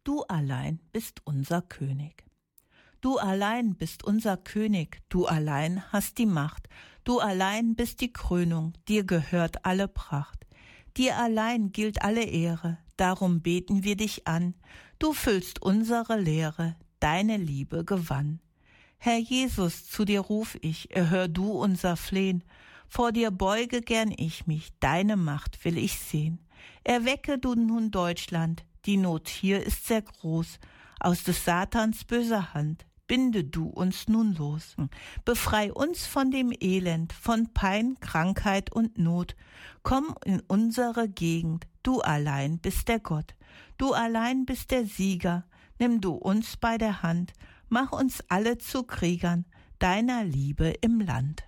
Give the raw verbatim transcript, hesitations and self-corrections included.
Du allein bist unser König. Du allein bist unser König, du allein hast die Macht, du allein bist die Krönung, dir gehört alle Pracht. Dir allein gilt alle Ehre, darum beten wir dich an, du füllst unsere Leere, deine Liebe gewann. Herr Jesus, zu dir ruf ich, erhör du unser Flehen, vor dir beuge gern ich mich, deine Macht will ich sehen. Erwecke du nun Deutschland, die Not hier ist sehr groß, aus des Satans böser Hand, binde du uns nun los. Befrei uns von dem Elend, von Pein, Krankheit und Not. Komm in unsere Gegend, du allein bist der Gott. Du allein bist der Sieger, nimm du uns bei der Hand. Mach uns alle zu Kriegern, deiner Liebe im Land.